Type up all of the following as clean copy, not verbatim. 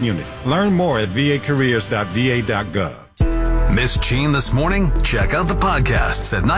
Unit. Learn more at vacareers.va.gov. Miss Gene this morning? Check out the podcasts at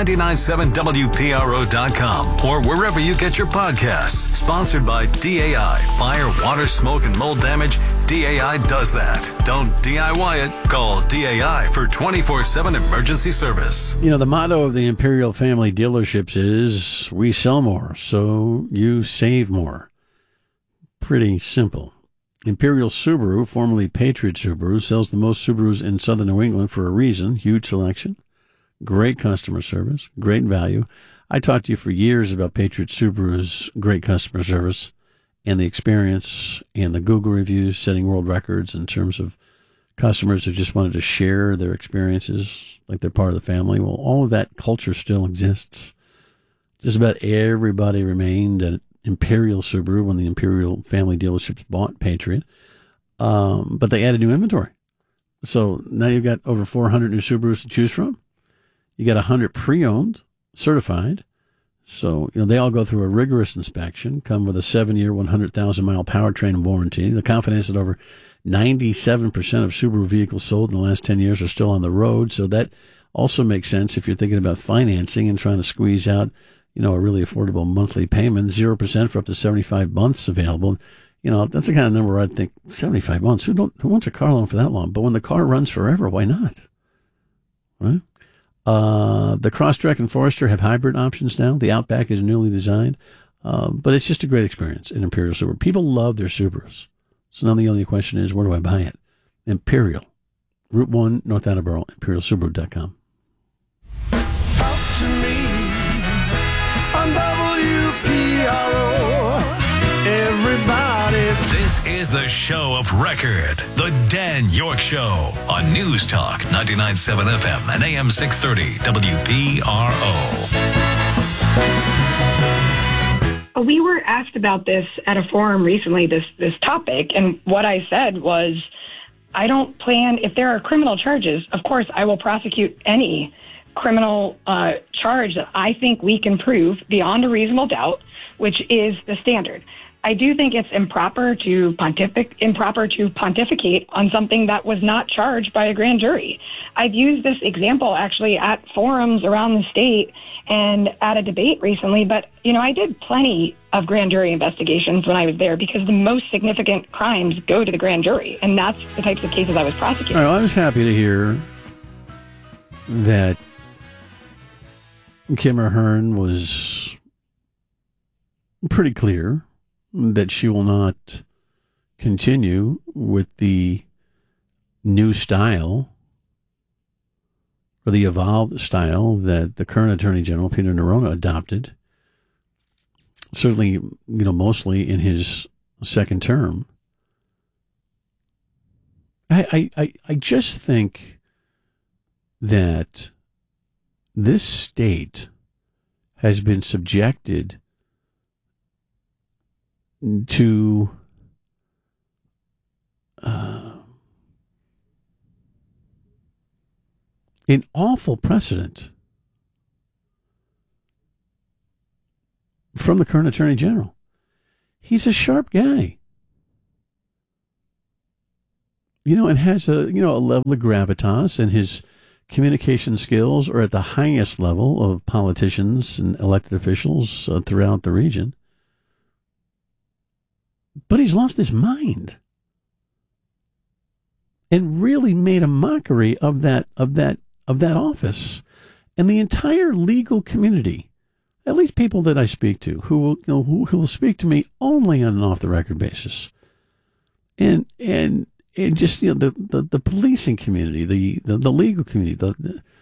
997wpro.com or wherever you get your podcasts. Sponsored by DAI. Fire, water, smoke, and mold damage. DAI does that. Don't DIY it. Call DAI for 24/7 emergency service. You know, the motto of the Imperial Family Dealerships is, we sell more, so you save more. Pretty simple. Imperial Subaru, formerly Patriot Subaru, sells the most Subarus in southern New England for a reason. Huge selection, great customer service, great value. I talked to you for years about Patriot Subaru's great customer service and the experience and the Google reviews setting world records in terms of customers who just wanted to share their experiences like they're part of the family. Well, all of that culture still exists. Just about everybody remained at Imperial Subaru when the Imperial Family Dealerships bought Patriot, but they added new inventory. So now you've got over 400 new Subarus to choose from. You got 100 pre-owned, certified. So they all go through a rigorous inspection, come with a 7-year, 100,000-mile powertrain warranty. The confidence that over 97% of Subaru vehicles sold in the last 10 years are still on the road. So that also makes sense if you're thinking about financing and trying to squeeze out a really affordable monthly payment. 0% for up to 75 months available. That's the kind of number I'd think, 75 months. Who wants a car loan for that long? But when the car runs forever, why not? Right? The Crosstrek and Forester have hybrid options now. The Outback is newly designed. But it's just a great experience in Imperial Subaru. People love their Subarus. So now the only question is, where do I buy it? Imperial. Route 1, North Attleboro, imperialsubaru.com. Talk to me on WPRO. Everybody. This is the show of record, The Dan York Show, on News Talk 99.7 FM and AM 630 WPRO. We were asked about this at a forum recently, this topic, and what I said was, I don't plan, if there are criminal charges, of course I will prosecute any criminal charge that I think we can prove beyond a reasonable doubt, which is the standard. I do think it's improper to pontificate on something that was not charged by a grand jury. I've used this example actually at forums around the state and at a debate recently, but I did plenty of grand jury investigations when I was there because the most significant crimes go to the grand jury, and that's the types of cases I was prosecuting. All right, well, I was happy to hear that Kim Ahern was pretty clear that she will not continue with the new style or the evolved style that the current Attorney General, Peter Neronha, adopted, certainly, mostly in his second term. I just think that this state has been subjected to an awful precedent from the current Attorney General. He's a sharp guy, and has a level of gravitas, and his communication skills are at the highest level of politicians and elected officials throughout the region. But he's lost his mind and really made a mockery of that office. And the entire legal community, at least people that I speak to, who will speak to me only on an off-the-record basis, and just the policing community, the legal community,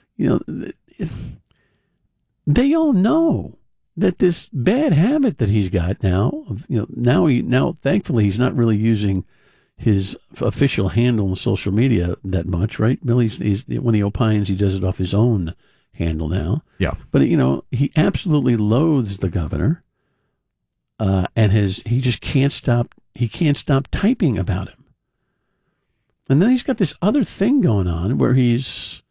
they all know that this bad habit that he's got now, now thankfully he's not really using his official handle on social media that much, right? Bill, he's when he opines, he does it off his own handle now. Yeah. But he absolutely loathes the governor, and he just can't stop. He can't stop typing about him. And then he's got this other thing going on where he's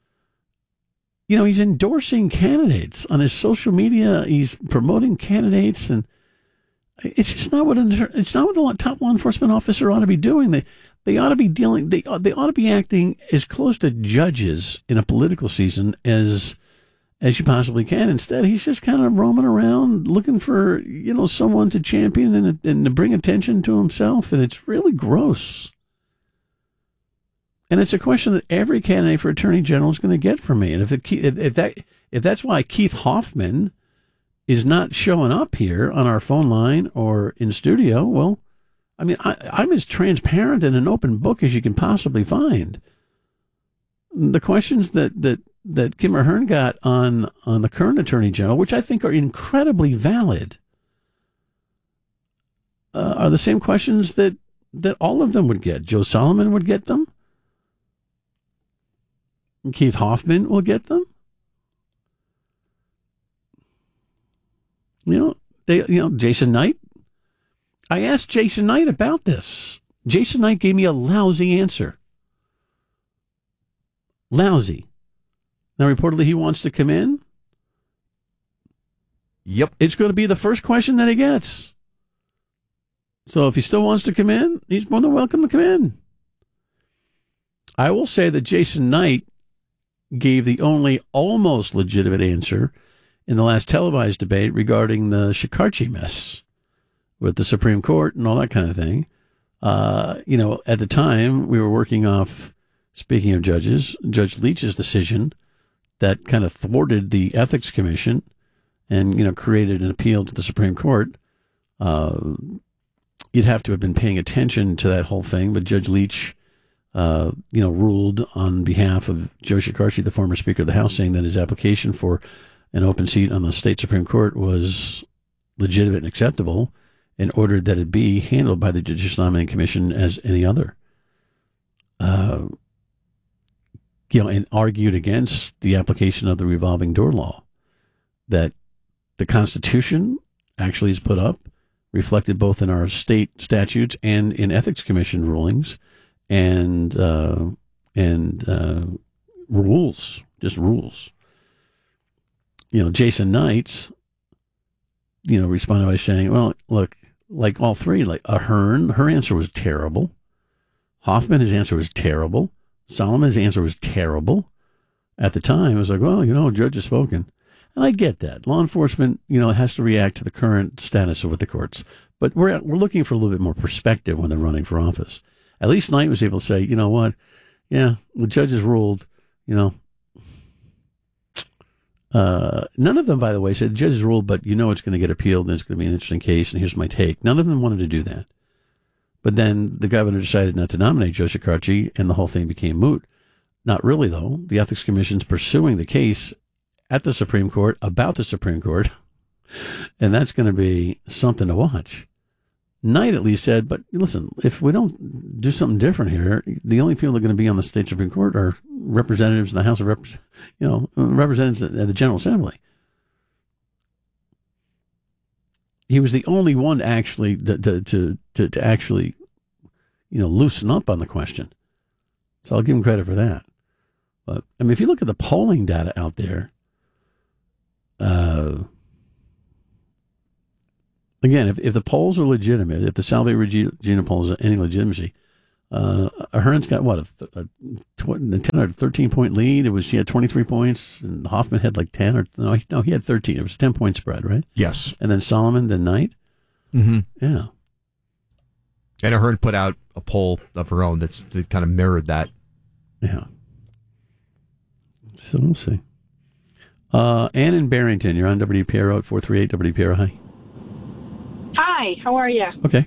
endorsing candidates on his social media. He's promoting candidates, and It's just not what the top law enforcement officer ought to be doing. They ought to be they ought to be acting as close to judges in a political season as you possibly can. Instead, he's just kind of roaming around looking for someone to champion and to bring attention to himself, and it's really gross. And it's a question that every candidate for attorney general is going to get from me. And if that's why Keith Hoffman is not showing up here on our phone line or in studio, well, I mean, I'm as transparent and an open book as you can possibly find. The questions that Kim Ahern got on the current attorney general, which I think are incredibly valid, are the same questions that all of them would get. Joe Solomon would get them. Keith Hoffman will get them. Jason Knight. I asked Jason Knight about this. Jason Knight gave me a lousy answer. Lousy. Now, reportedly, he wants to come in. Yep. It's going to be the first question that he gets. So if he still wants to come in, he's more than welcome to come in. I will say that Jason Knight gave the only almost legitimate answer in the last televised debate regarding the Shekarchi mess with the Supreme Court and all that kind of thing. At the time, we were working off, speaking of judges, Judge Leach's decision that kind of thwarted the Ethics Commission and, created an appeal to the Supreme Court. You'd have to have been paying attention to that whole thing, but Judge Leach ruled on behalf of Joe Shekarchi, the former Speaker of the House, saying that his application for an open seat on the state Supreme Court was legitimate and acceptable, and ordered that it be handled by the Judicial Nominating Commission as any other. And argued against the application of the revolving door law, that the Constitution actually is put up, reflected both in our state statutes and in Ethics Commission rulings, and rules, just rules. Jason Knight, responded by saying, well, look, like all three, like Ahern, her answer was terrible. Hoffman, his answer was terrible. Solomon's answer was terrible. At the time, it was like, well, judge has spoken. And I get that. Law enforcement, has to react to the current status of what the courts. But we're looking for a little bit more perspective when they're running for office. At least Knight was able to say, you know what? Yeah, the judges ruled, none of them, by the way, said the judges ruled, but it's going to get appealed and it's going to be an interesting case and here's my take. None of them wanted to do that. But then the governor decided not to nominate Joe Shekarchi and the whole thing became moot. Not really, though. The Ethics Commission's pursuing the case at the Supreme Court about the Supreme Court, and that's going to be something to watch. Knight at least said, but listen, if we don't do something different here, the only people that are going to be on the state Supreme Court are representatives in the House of representatives at the General Assembly. He was the only one to actually loosen up on the question. So I'll give him credit for that. But if you look at the polling data out there, again, if the polls are legitimate, if the Salve Regina polls are any legitimacy, Ahern's got a 10 or 13 point lead. She had 23 points, and Hoffman had like 10 no, he had 13. It was a 10-point spread, right? Yes. And then Solomon, then Knight. Mm-hmm. Yeah. And Ahern put out a poll of her own that kind of mirrored that. Yeah. So we'll see. Ann in Barrington, you're on WPRO at 438 WPRO. Hi. Hi, how are you? Okay.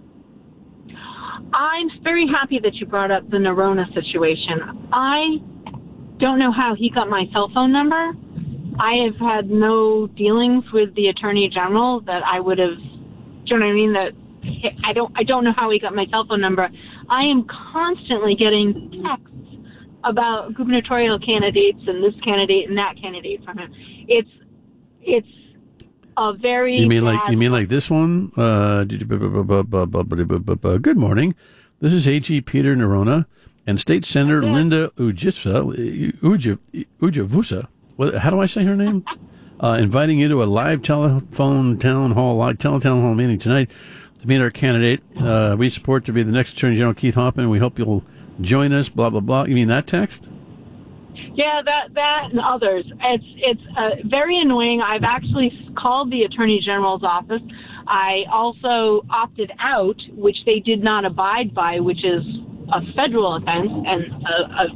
I'm very happy that you brought up the Nerona situation. I don't know how he got my cell phone number. I have had no dealings with the Attorney General that I would have, do you know what I mean? That I don't know how he got my cell phone number. I am constantly getting texts about gubernatorial candidates and this candidate and that candidate from him. It's a very You mean like this one? Good morning. This is A.G. Peter Nerona and State Senator Linda Ujavusa. How do I say her name? inviting you to a live telephone town hall meeting tonight to meet our candidate. We support to be the next Attorney General, Keith Hoffman. We hope you'll join us, blah, blah, blah. You mean that text? Yeah, that and others. It's very annoying. I've actually called the Attorney General's office. I also opted out, which they did not abide by, which is a federal offense, and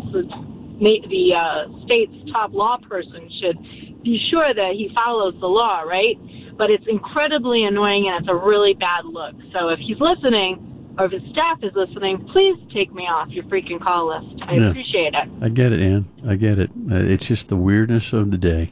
the state's top law person should be sure that he follows the law, right? But it's incredibly annoying, and it's a really bad look. So if he's listening, or if his staff is listening, please take me off your freaking call list. I appreciate it. I get it, Ann. I get it. It's just the weirdness of the day.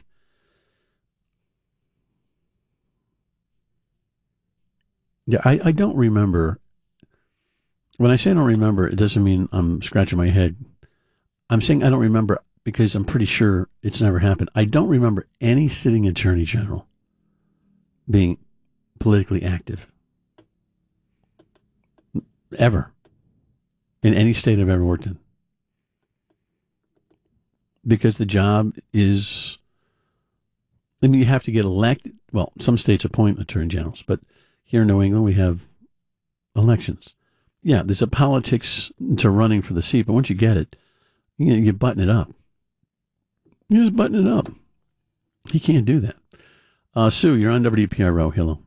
Yeah, I don't remember. When I say I don't remember, it doesn't mean I'm scratching my head. I'm saying I don't remember because I'm pretty sure it's never happened. I don't remember any sitting attorney general being politically active. Ever. In any state I've ever worked in. Because the job is, I mean, you have to get elected. Well, some states appoint attorney generals, but here in New England we have elections. Yeah, there's a politics to running for the seat, but once you get it, you button it up. You just button it up. You can't do that. Sue, you're on WPRO. Hello.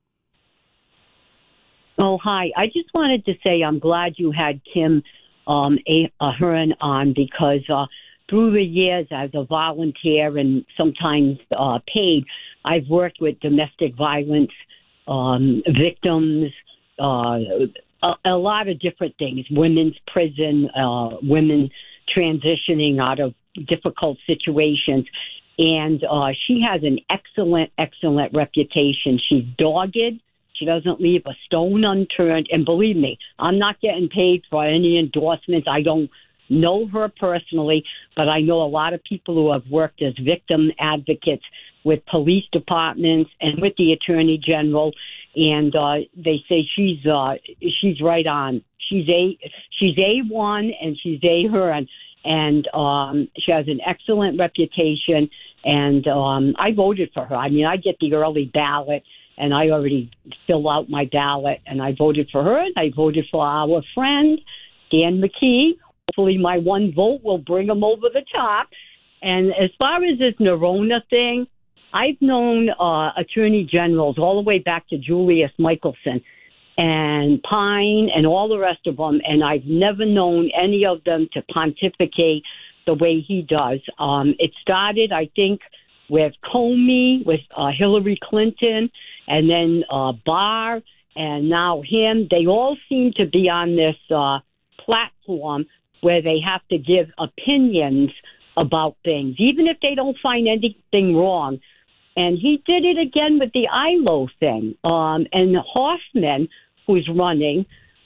Oh, hi. I just wanted to say I'm glad you had Kim Ahern on because through the years as a volunteer and sometimes paid, I've worked with domestic violence victims, a lot of different things, women's prison, women transitioning out of difficult situations. And she has an excellent reputation. She's dogged. She doesn't leave a stone unturned. And believe me, I'm not getting paid for any endorsements. I don't know her personally, but I know a lot of people who have worked as victim advocates with police departments and with the Attorney General. And they say she's right on. She's A1 and she's Ahern, and she has an excellent reputation. And I voted for her. I mean, I get the early ballot, and I already filled out my ballot, and I voted for her, and I voted for our friend, Dan McKee. Hopefully my one vote will bring him over the top. And as far as this Nerona thing, I've known attorney generals all the way back to Julius Michelson and Pine and all the rest of them, and I've never known any of them to pontificate the way he does. It started, I think, with Comey, with Hillary Clinton, and then Barr, and now him. They all seem to be on this platform where they have to give opinions about things, even if they don't find anything wrong. And he did it again with the ILO thing. And Hoffman, who's running,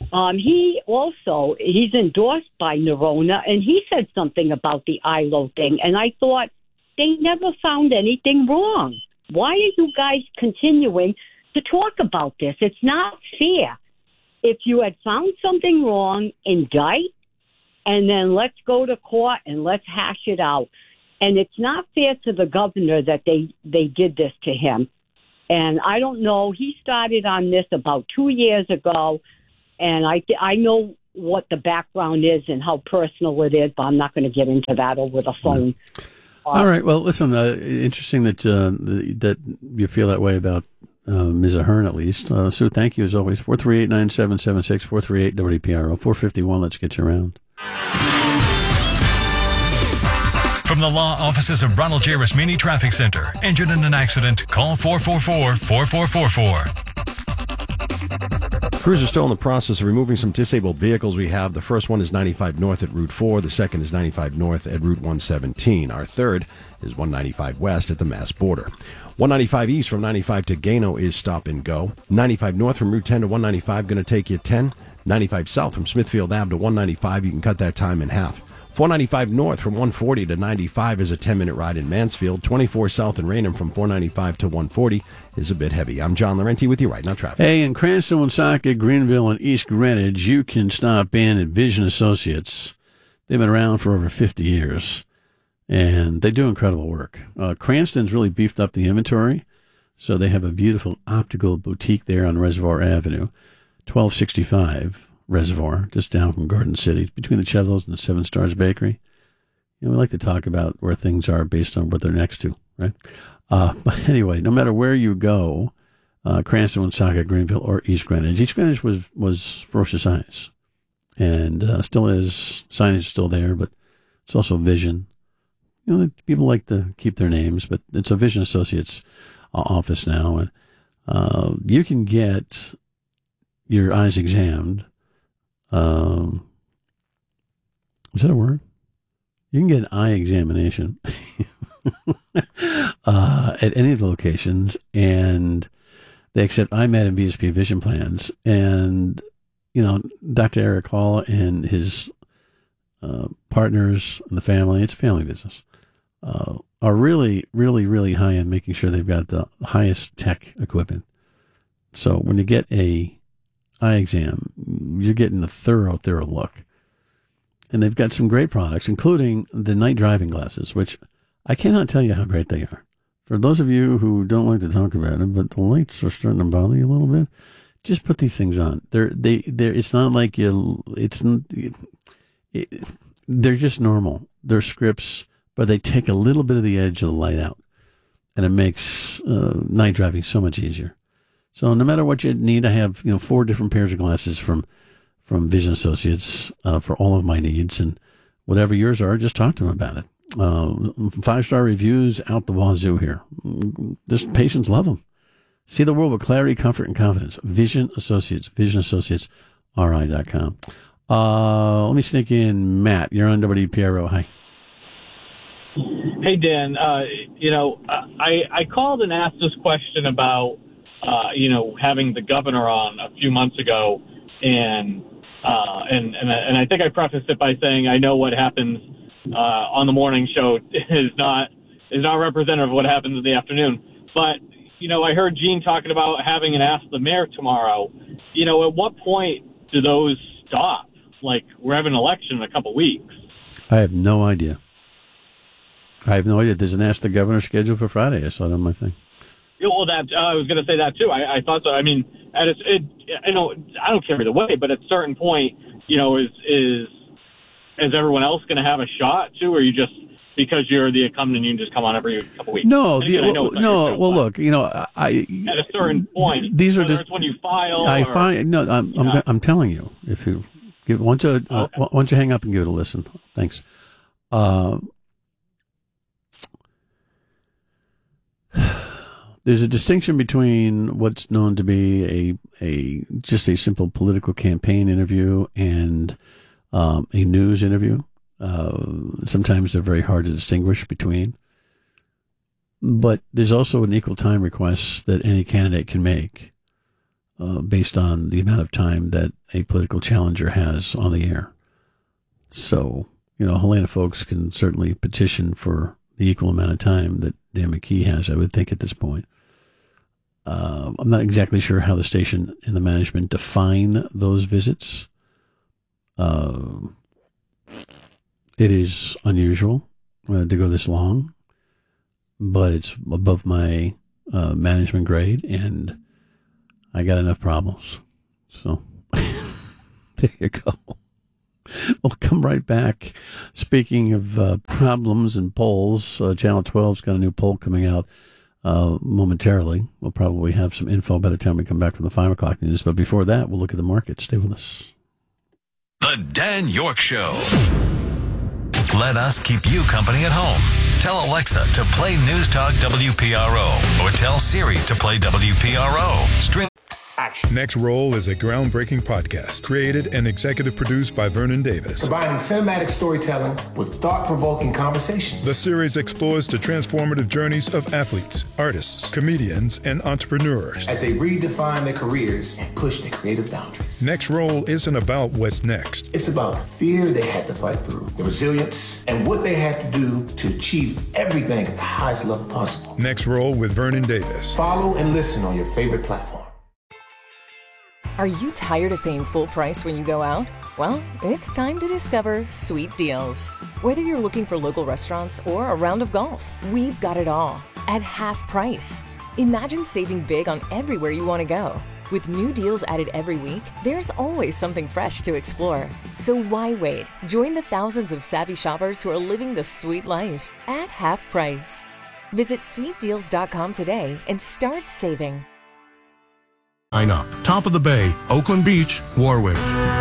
he's endorsed by Nerona, and he said something about the ILO thing. And I thought, they never found anything wrong. Why are you guys continuing to talk about this? It's not fair. If you had found something wrong, indict, and then let's go to court and let's hash it out. And it's not fair to the governor that they did this to him. And I don't know. He started on this about 2 years ago, and I know what the background is and how personal it is, but I'm not going to get into that over the phone. All right. Well, listen, interesting that that you feel that way about Ms. Ahern, at least. Sue, thank you as always. 438-9776, 438-WPRO, 451. Let's get you around. From the law offices of Ronald J. Rasmini Traffic Center. Injured in an accident? Call 444-4444. Crews are still in the process of removing some disabled vehicles we have. The first one is 95 North at Route 4. The second is 95 North at Route 117. Our third is 195 West at the Mass border. 195 East from 95 to Gano is stop and go. 95 North from Route 10 to 195 going to take you 10. 95 South from Smithfield Ave to 195, you can cut that time in half. 495 North from 140 to 95 is a 10-minute ride in Mansfield. 24 South in Raynham from 495 to 140 is a bit heavy. I'm John Laurenti with you right now, traffic. Hey, in Cranston, Woonsocket, Greenville, and East Greenwich, you can stop in at Vision Associates. They've been around for over 50 years. And they do incredible work. Cranston's really beefed up the inventory. So they have a beautiful optical boutique there on Reservoir Avenue, 1265 Reservoir, just down from Garden City, between the Chevels and the Seven Stars Bakery. We like to talk about where things are based on what they're next to, right? But anyway, no matter where you go, Cranston, Woonsocket, Greenville, or East Greenwich. East Greenwich was Ferocious Eyes, and still is. Signage is still there, but it's also Vision. People like to keep their names, but it's a Vision Associates office now, and you can get your eyes examined. Is that a word? You can get an eye examination at any of the locations, and they accept IMED and VSP vision plans. And, Dr. Eric Hall and his partners and the family, it's a family business, are really, really, really high in making sure they've got the highest tech equipment. So when you get a eye exam, you're getting a thorough look. And they've got some great products, including the night driving glasses, which I cannot tell you how great they are. For those of you who don't like to talk about it, but the lights are starting to bother you a little bit, just put these things on. It's not like they're just normal. They're scripts, but they take a little bit of the edge of the light out, and it makes night driving so much easier. So no matter what you need, I have 4 different pairs of glasses from Vision Associates for all of my needs, and whatever yours are, just talk to them about it. 5-star reviews out the wazoo here. This patients love them. See the world with clarity, comfort, and confidence. Vision Associates, visionassociatesri.com. Let me sneak in Matt. You're on WPRO. Hi. Hey, Dan. I called and asked this question about, having the governor on a few months ago, and I think I prefaced it by saying I know what happens on the morning show is not representative of what happens in the afternoon. But I heard Gene talking about having an Ask the Mayor tomorrow. At what point do those stop? Like, we're having an election in a couple weeks. I have no idea. There's an Ask the Governor scheduled for Friday. I saw it on my thing. Yeah, well, I was going to say that too. I thought so. I mean, I don't care either way, but at a certain point, is everyone else going to have a shot too, or you just because you're the incumbent, you can just come on every couple weeks? No, look, at a certain point, these are whether just it's when you file. I'm telling you, if you give once you hang up and give it a listen. Thanks. There's a distinction between what's known to be just a simple political campaign interview and a news interview. Sometimes they're very hard to distinguish between. But there's also an equal time request that any candidate can make based on the amount of time that a political challenger has on the air. So, Helena folks can certainly petition for the equal amount of time that Dan McKee has, I would think, at this point. I'm not exactly sure how the station and the management define those visits. It is unusual to go this long, but it's above my management grade, and I got enough problems. So there you go. We'll come right back. Speaking of problems and polls, Channel 12's got a new poll coming out momentarily. We'll probably have some info by the time we come back from the 5 o'clock news. But before that, we'll look at the market. Stay with us. The Dan York Show. Let us keep you company at home. Tell Alexa to play News Talk WPRO or tell Siri to play WPRO. Stream. Next Roll is a groundbreaking podcast created and executive produced by Vernon Davis. Combining cinematic storytelling with thought-provoking conversations. The series explores the transformative journeys of athletes, artists, comedians, and entrepreneurs as they redefine their careers and push their creative boundaries. Next Roll isn't about what's next. It's about the fear they had to fight through, the resilience, and what they had to do to achieve everything at the highest level possible. Next Roll with Vernon Davis. Follow and listen on your favorite platform. Are you tired of paying full price when you go out? Well, it's time to discover sweet deals. Whether you're looking for local restaurants or a round of golf, we've got it all at half price. Imagine saving big on everywhere you want to go. With new deals added every week, there's always something fresh to explore. So why wait? Join the thousands of savvy shoppers who are living the sweet life at half price. Visit sweetdeals.com today and start saving. Line up. Top of the Bay, Oakland Beach, Warwick.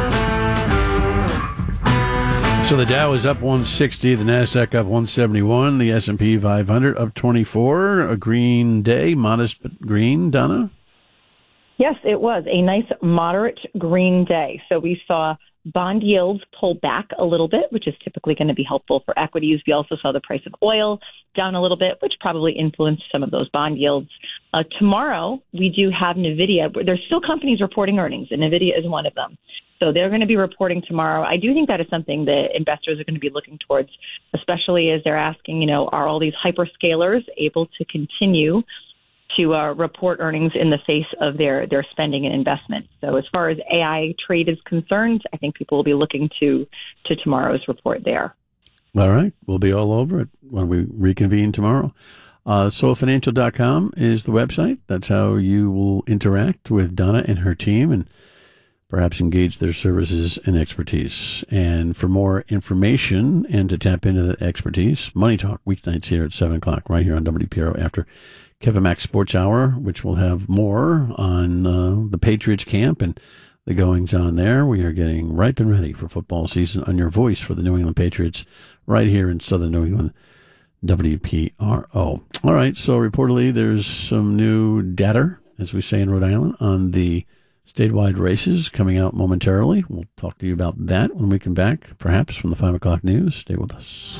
So the Dow is up 160, the Nasdaq up 171, the S&P 500 up 24. A green day, modest but green. Donna? Yes, it was a nice moderate green day. So we saw bond yields pull back a little bit, which is typically going to be helpful for equities. We also saw the price of oil down a little bit, which probably influenced some of those bond yields. Tomorrow, we do have NVIDIA. There's still companies reporting earnings, and NVIDIA is one of them. So they're going to be reporting tomorrow. I do think that is something that investors are going to be looking towards, especially as they're asking, are all these hyperscalers able to continue to report earnings in the face of their spending and investment. So as far as AI trade is concerned, I think people will be looking to tomorrow's report there. All right. We'll be all over it when we reconvene tomorrow. SoFinancial.com is the website. That's how you will interact with Donna and her team and perhaps engage their services and expertise. And for more information and to tap into that expertise, Money Talk, weeknights here at 7 o'clock, right here on WPRO after Kevin Mack Sports Hour, which will have more on the Patriots camp and the goings-on there. We are getting ripe and ready for football season on your voice for the New England Patriots right here in Southern New England, WPRO. All right, so reportedly there's some new data, as we say in Rhode Island, on the statewide races coming out momentarily. We'll talk to you about that when we come back, perhaps from the 5 o'clock news. Stay with us.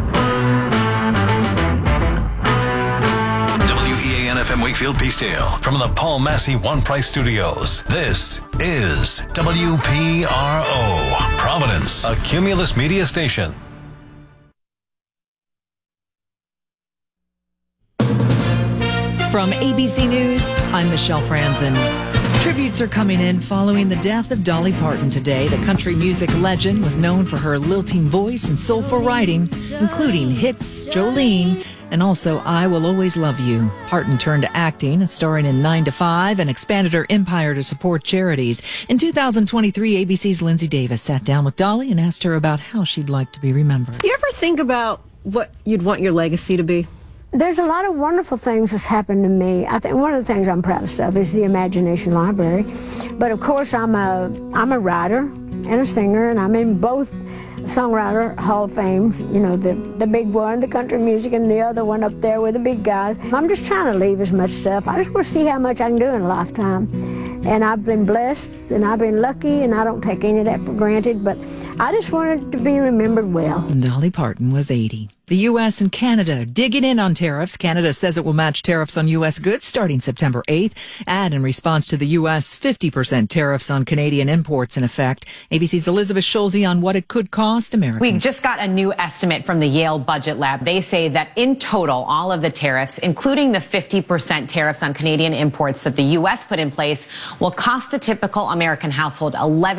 WEAN-FM Wakefield Peacedale from the Paul Massey One Price Studios. This is WPRO, Providence, a Cumulus Media station. From ABC News, I'm Michelle Franzen. Tributes are coming in following the death of Dolly Parton today. The country music legend was known for her lilting voice and soulful writing, including hits Jolene and also I Will Always Love You. Parton turned to acting, starring in 9 to 5, and expanded her empire to support charities. In 2023, ABC's Lindsay Davis sat down with Dolly and asked her about how she'd like to be remembered. You ever think about what you'd want your legacy to be? There's a lot of wonderful things that's happened to me. I think one of the things I'm proudest of is the Imagination Library. But of course, I'm a writer and a singer, and I'm in both Songwriter Hall of Fame, the big one, the country music, and the other one up there with the big guys. I'm just trying to leave as much stuff. I just want to see how much I can do in a lifetime. And I've been blessed, and I've been lucky, and I don't take any of that for granted, but I just wanted to be remembered well. Dolly Parton was 80. The U.S. and Canada digging in on tariffs. Canada says it will match tariffs on U.S. goods starting September 8th, and in response to the U.S. 50% tariffs on Canadian imports in effect. ABC's Elizabeth Schulze on what it could cost Americans. We just got a new estimate from the Yale Budget Lab. They say that in total, all of the tariffs, including the 50% tariffs on Canadian imports that the U.S. put in place, will cost the typical American household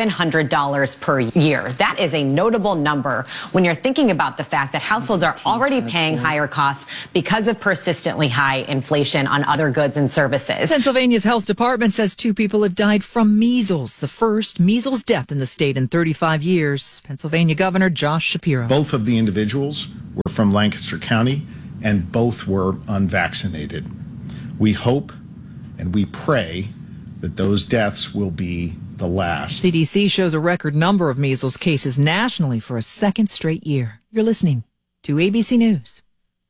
$1,100 per year. That is a notable number when you're thinking about the fact that households are already paying higher costs because of persistently high inflation on other goods and services. Pennsylvania's health department says 2 people have died from measles, the first measles death in the state in 35 years. Pennsylvania Governor Josh Shapiro. Both of the individuals were from Lancaster County, and both were unvaccinated. We hope and we pray that those deaths will be the last. CDC shows a record number of measles cases nationally for a second straight year. You're listening to ABC News.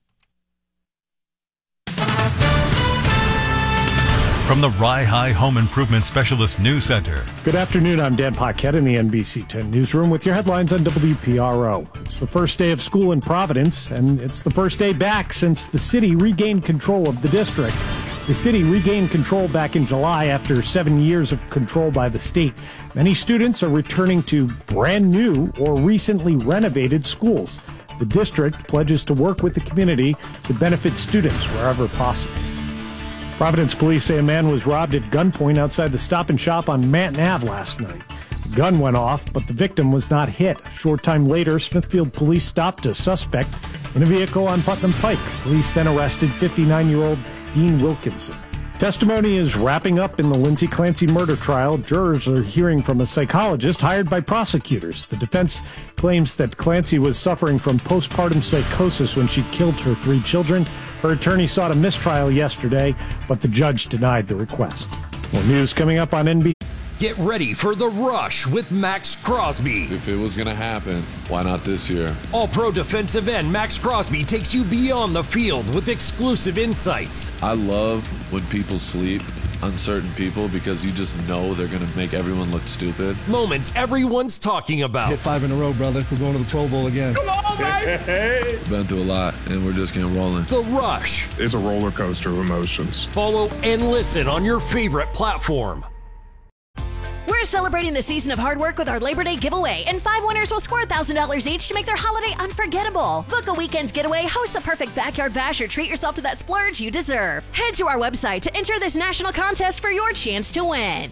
From the Rye High Home Improvement Specialist News Center. Good afternoon. I'm Dan Paquette in the NBC 10 newsroom with your headlines on WPRO. It's the first day of school in Providence, and it's the first day back since the city regained control of the district. The city regained control back in July after 7 years of control by the state. Many students are returning to brand new or recently renovated schools. The district pledges to work with the community to benefit students wherever possible. Providence police say a man was robbed at gunpoint outside the Stop and Shop on Manton Ave last night. The The gun went off, but the victim was not hit. A short time later, Smithfield police stopped a suspect in a vehicle on Putnam Pike. Police then arrested 59-year-old Dean Wilkinson. Testimony is wrapping up in the Lindsay Clancy murder trial. Jurors are hearing from a psychologist hired by prosecutors. The defense claims that Clancy was suffering from postpartum psychosis when she killed her 3 children. Her attorney sought a mistrial yesterday, but the judge denied the request. More news coming up on NBC. Get ready for The Rush with Max Crosby. If it was going to happen, why not this year? All-pro defensive end Max Crosby takes you beyond the field with exclusive insights. I love when people sleep on certain people because you just know they're going to make everyone look stupid. Moments everyone's talking about. Hit 5 in a row, brother. We're going to the Pro Bowl again. Come on, baby! Been through a lot, and we're just getting rolling. The Rush. It's a roller coaster of emotions. Follow and listen on your favorite platform. We're celebrating the season of hard work with our Labor Day giveaway, and 5 winners will score $1,000 each to make their holiday unforgettable. Book a weekend getaway, host the perfect backyard bash, or treat yourself to that splurge you deserve. Head to our website to enter this national contest for your chance to win.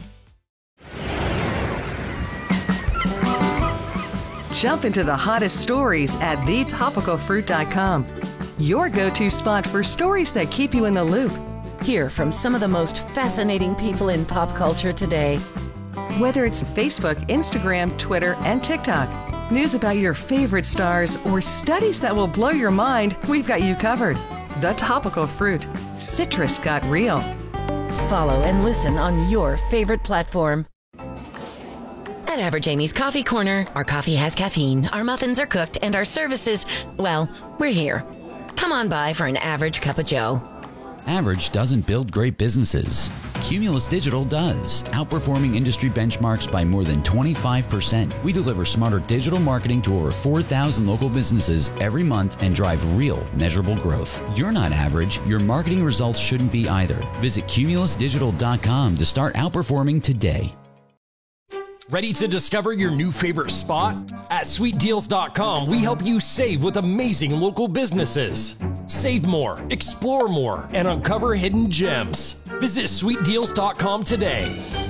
Jump into the hottest stories at thetopicalfruit.com. Your go-to spot for stories that keep you in the loop. Hear from some of the most fascinating people in pop culture today. Whether it's Facebook, Instagram, Twitter, and TikTok, news about your favorite stars, or studies that will blow your mind, we've got you covered. The Topical Fruit. Citrus got real. Follow and listen on your favorite platform. At Average Amy's Coffee Corner, our coffee has caffeine, our muffins are cooked, and our services, well, we're here. Come on by for an average cup of joe. Average doesn't build great businesses. Cumulus Digital does, outperforming industry benchmarks by more than 25%. We deliver smarter digital marketing to over 4,000 local businesses every month and drive real, measurable growth. You're not average. Your marketing results shouldn't be either. Visit cumulusdigital.com to start outperforming today. Ready to discover your new favorite spot? At sweetdeals.com, we help you save with amazing local businesses. Save more, explore more, and uncover hidden gems. Visit sweetdeals.com today.